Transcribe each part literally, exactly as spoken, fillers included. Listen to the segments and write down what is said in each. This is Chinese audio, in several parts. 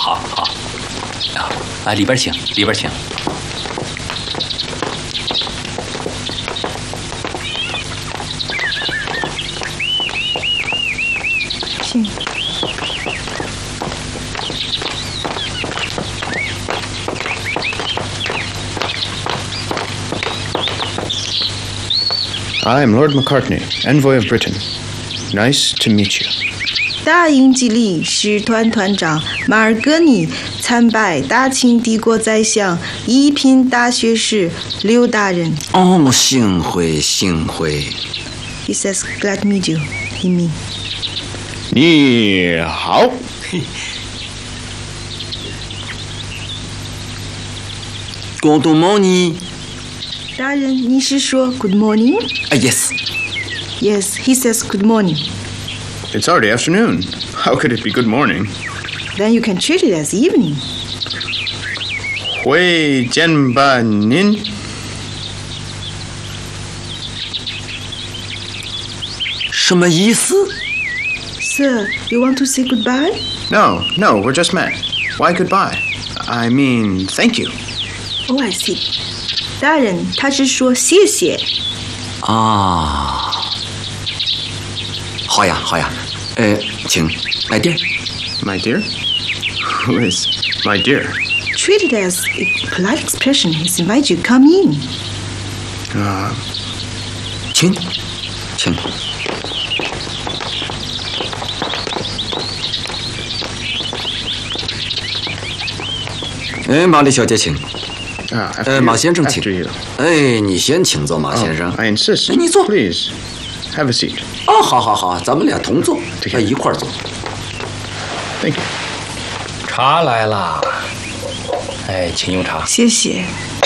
好，好。啊，啊，里边请，里边请。 请。 I am Lord Macartney, envoy of Britain. Nice to meet you. 大英吉利使团团长马尔戈尼参拜大清帝国宰相一品大学士刘大人。 哦，幸会幸会。 He says, "Glad to meet you." He mean. 你好。 Good morning. 大人，你是说 "Good morning"？ Uh, yes. Yes, he says "Good morning." It's already afternoon. How could it be good morning? Then you can treat it as evening. 会见吧您。 什么意思 Sir, you want to say goodbye? No, no, we're just met. Why goodbye? I mean, thank you. Oh, I see. 大人，他是说谢谢。 啊？好呀，好呀。呃，请，my dear. My dear? Who is my dear? Treat it as a polite expression. He's invited you to come in. Uh, 请，请。哎，玛丽小姐，请。 啊， 呃，马先生，请。 After you. 哎，你先请坐，马先生。 Oh, I insist. 哎，你坐。 Please, have a seat. 哦，好好好，咱们俩同坐，哎，一块儿坐。 Thank you. 茶来啦，哎，请用茶， 谢谢。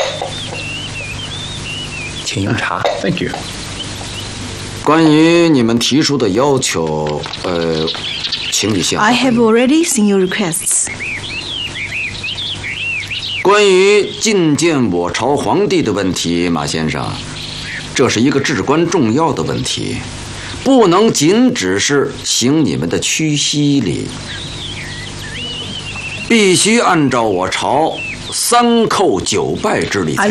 请用茶。 Thank you. 关于你们提出的要求，呃，请你先。 I have already seen your requests. 关于觐见我朝皇帝的问题，马先生，这是一个至关重要的问题，不能仅只是行你们的屈膝礼，必须按照我朝三叩九拜之礼才